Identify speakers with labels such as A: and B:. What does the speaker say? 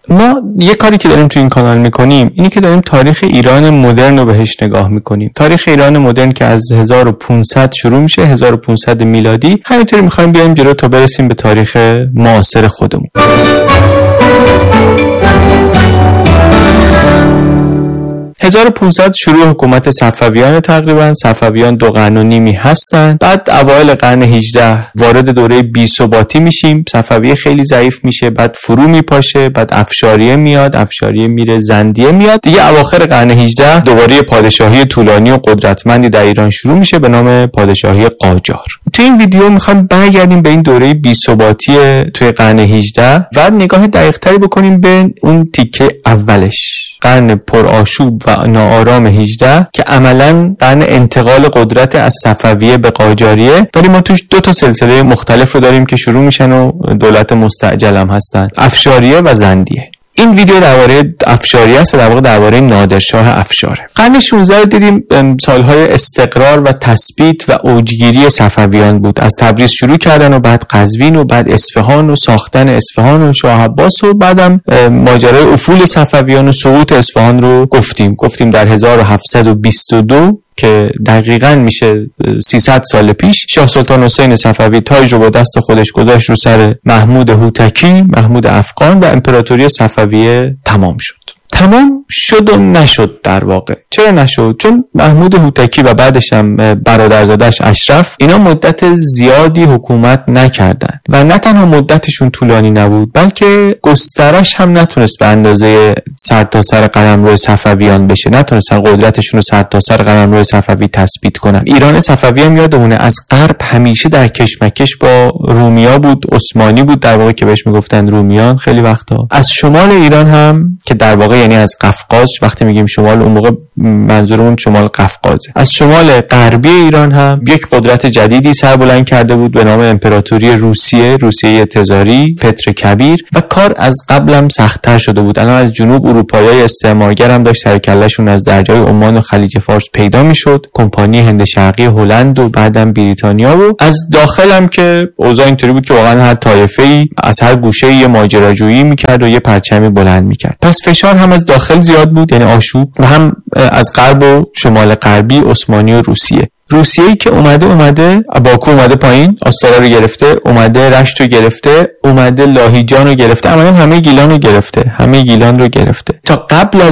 A: ما یه کاری که داریم تو این کانال میکنیم اینی که داریم تاریخ ایران مدرن رو بهش نگاه میکنیم. تاریخ ایران مدرن که از 1500 شروع میشه، 1500 میلادی، همینطوری میخوایم بیایم جلو تا برسیم به تاریخ معاصر خودمون. 1500 شروع حکومت صفویان، تقریبا صفویان 2 قرن و نیمی هستن. بعد اوایل قرن 18 وارد دوره بی‌ثباتی میشیم، صفویه خیلی ضعیف میشه، بعد فرو میپاشه، بعد افشاریه میاد، افشاریه میره، زندیه میاد. دیگه اواخر قرن 18 دوباره پادشاهی طولانی و قدرتمندی در ایران شروع میشه به نام پادشاهی قاجار. تو این ویدیو میخوایم برگردیم به این دوره بی‌ثباتی توی قرن 18 و نگاه دقیق‌تری بکنیم به اون تیکه اولش، قرن پرآشوب و ناآرام 18 که عملاً قرن انتقال قدرت از صفویه به قاجاریه، ولی ما توش 2 سلسله مختلف رو داریم که شروع میشن و دولت مستعجل هم هستن، افشاریه و زندیه. این ویدیو درباره افشاریه است و در واقع درباره نادرشاه افشاره. قرن 16 رو دیدیم سالهای استقرار و تثبیت و اوجگیری صفویان بود. از تبریز شروع کردن و بعد قزوین و بعد اصفهان و ساختن اصفهان و شاه عباس و بعدم ماجرای افول صفویان و سقوط اصفهان رو گفتیم در 1722 که دقیقاً میشه 300 سال پیش شاه سلطان حسین صفوی تاج رو با دست خودش گذاشت رو سر محمود هوتکی، محمود افغان و امپراتوری صفویه تمام شد و نشد. در واقع چرا نشد؟ چون محمود هوتکی و بعدش هم برادرزادش اشرف اینا مدت زیادی حکومت نکردن و نه تنها مدتشون طولانی نبود بلکه گسترش هم نتونست به اندازه سرتاسر قلمرو صفویان بشه، نتونستن قدرتشون رو سرتاسر قلمرو صفوی تثبیت کنن. ایران صفوی هم یادمونه از غرب همیشه در کشمکش با رومیا بود، عثمانی بود در واقع که بهش میگفتن رومیان خیلی وقتا. از شمال ایران هم که در واقع یعنی از قفقاز، وقتی میگیم شمال اون موقع منظورمون شمال قفقازه، از شمال غربی ایران هم یک قدرت جدیدی سربلند کرده بود به نام امپراتوری روسیه تزاری، پتر کبیر، و کار از قبلم سخت‌تر شده بود. الان از جنوب اروپایی استعمارگر هم داشت سرکله‌شون از دریای عمان و خلیج فارس پیدا میشد، کمپانی هند شرقی هلند و بعدم بریتانیا، و از داخل هم که اوضاع اینطوری بود که واقعا هر طایفه‌ای از هر گوشه‌ای یه ماجراجویی میکرد و یه پرچمی بلند میکرد. پس فشار هم از داخل زیاد بود، یعنی آشوب، و هم از غرب و شمال غربی، عثمانی و روسیه‌ای که اومده باکو اومده پایین، آستارا رو گرفته، اومده رشت رو گرفته، اومده لاهیجان رو گرفته، همه گیلان رو گرفته تا قبل از